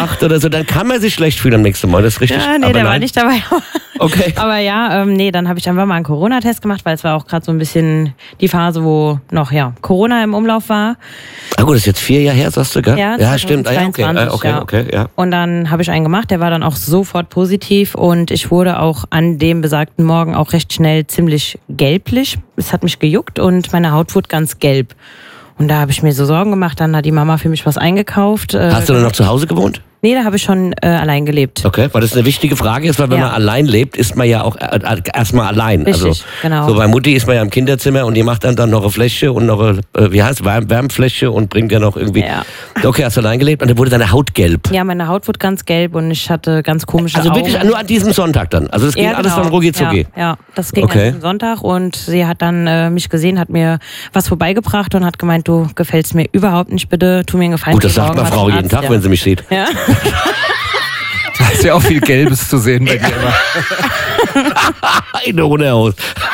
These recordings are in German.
gemacht oder so, dann kann man sich schlecht fühlen am nächsten Mal, das ist richtig. Ja, nee, der war nicht dabei. Okay. Aber ja, dann habe ich einfach mal einen Corona-Test gemacht, weil es war auch gerade so ein bisschen die Phase, wo noch Corona im Umlauf war. Ah gut, das ist jetzt 4 Jahre her, sagst du, gell? Ja, stimmt. Okay, ja. Und dann habe ich einen gemacht, der war dann auch sofort positiv und ich wurde auch an dem besagten Morgen auch recht schnell ziemlich gelblich. Es hat mich gejuckt und meine Haut wurde ganz gelb. Und da habe ich mir so Sorgen gemacht, dann hat die Mama für mich was eingekauft. Hast du dann noch zu Hause gewohnt? Nee, da habe ich schon allein gelebt. Okay, weil das eine wichtige Frage ist, weil wenn man allein lebt, ist man ja auch erstmal allein. Richtig, genau. So bei Mutti ist man ja im Kinderzimmer und die macht dann noch eine Fläschche und noch eine, Wärmfläschche und bringt ja noch irgendwie... Ja. Okay, hast du allein gelebt und dann wurde deine Haut gelb. Ja, meine Haut wurde ganz gelb und ich hatte ganz komische Augen. Also wirklich nur an diesem Sonntag dann? Also es ging alles dann rucki-zucki? Ja, das ging an diesem Sonntag und sie hat dann mich gesehen, hat mir was vorbeigebracht und hat gemeint, du gefällst mir überhaupt nicht, bitte tu mir einen Gefallen. Gut, das sagt meine Frau jeden Tag, wenn sie mich sieht. Ja. Da ist ja auch viel Gelbes zu sehen bei dir immer. In der Hundehaus.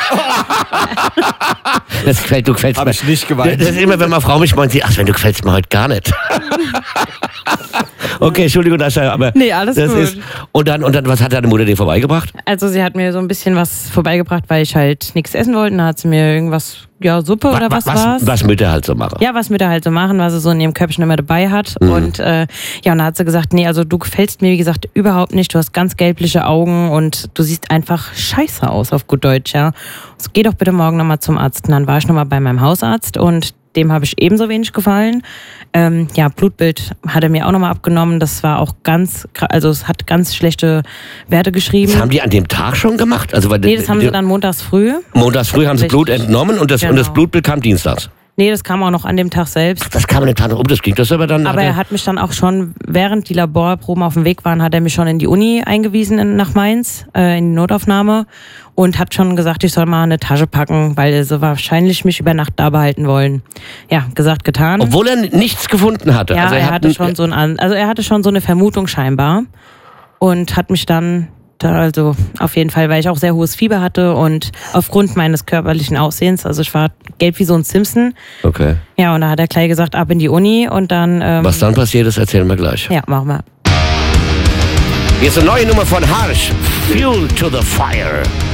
Du gefällst mir. Hab ich nicht geweint. Das ist immer, wenn meine Frau mich meint, ach Sven, du gefällst mir heute gar nicht. Okay, Entschuldigung, aber... Nee, alles gut. Und dann, was hat deine Mutter dir vorbeigebracht? Also sie hat mir so ein bisschen was vorbeigebracht, weil ich halt nichts essen wollte. Dann hat sie mir irgendwas, Suppe oder was war's. Was Mütter halt so machen. Ja, was Mütter halt so machen, was sie so in ihrem Köpfchen immer dabei hat. Mhm. Und und dann hat sie gesagt, nee, also du gefällst mir, wie gesagt, überhaupt nicht. Du hast ganz gelbliche Augen und du siehst einfach scheiße aus, auf gut Deutsch, ja. Also, geh doch bitte morgen nochmal zum Arzt. Und dann war ich nochmal bei meinem Hausarzt und dem habe ich ebenso wenig gefallen. Blutbild hat er mir auch nochmal abgenommen. Das war auch es hat ganz schlechte Werte geschrieben. Das haben die an dem Tag schon gemacht? Also, nee, das haben sie dann montags früh. Montags früh haben sie Blut entnommen und das Blutbild kam dienstags? Nee, das kam auch noch an dem Tag selbst. Ach, das kam an dem Tag noch das ging das aber dann... Aber er hat mich dann auch schon, während die Laborproben auf dem Weg waren, hat er mich schon in die Uni eingewiesen nach Mainz, in die Notaufnahme und hat schon gesagt, ich soll mal eine Tasche packen, weil sie wahrscheinlich mich über Nacht da behalten wollen. Ja, gesagt, getan. Obwohl er nichts gefunden hatte. Ja, also er hatte schon so eine Vermutung scheinbar und hat mich dann... Also auf jeden Fall, weil ich auch sehr hohes Fieber hatte und aufgrund meines körperlichen Aussehens, also ich war gelb wie so ein Simpson. Okay. Ja, und da hat er gleich gesagt, ab in die Uni und dann... Was dann passiert ist, erzählen wir gleich. Ja, machen wir. Hier ist eine neue Nummer von Harsh, Fuel to the Fire.